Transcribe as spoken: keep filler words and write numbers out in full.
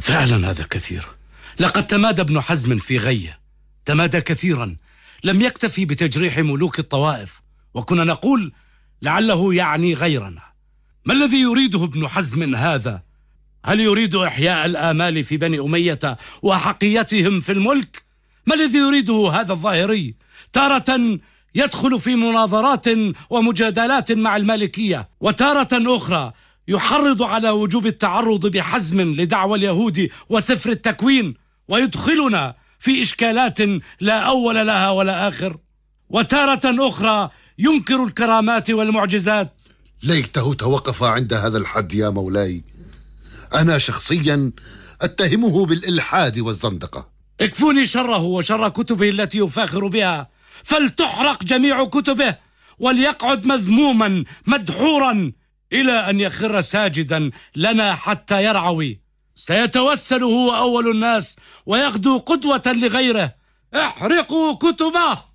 فعلا هذا كثير. لقد تمادى ابن حزم في غيه، تمادى كثيرا، لم يكتفي بتجريح ملوك الطوائف، وكنا نقول لعله يعني غيرنا. ما الذي يريده ابن حزم هذا؟ هل يريد إحياء الآمال في بني أمية وحقيتهم في الملك؟ ما الذي يريده هذا الظاهري؟ تارة يدخل في مناظرات ومجادلات مع المالكية، وتارة أخرى يحرض على وجوب التعرض بحزم لدعوى اليهود وسفر التكوين، ويدخلنا في إشكالات لا أول لها ولا آخر. وتارة أخرى ينكر الكرامات والمعجزات. ليته توقف عند هذا الحد يا مولاي. أنا شخصيا أتهمه بالإلحاد والزندقة. اكفوني شره وشر كتبه التي يفاخر بها، فلتحرق جميع كتبه وليقعد مذموما مدحورا إلى أن يخر ساجدا لنا حتى يرعوي. سيتوسل هو أول الناس ويغدو قدوة لغيره. احرقوا كتبه.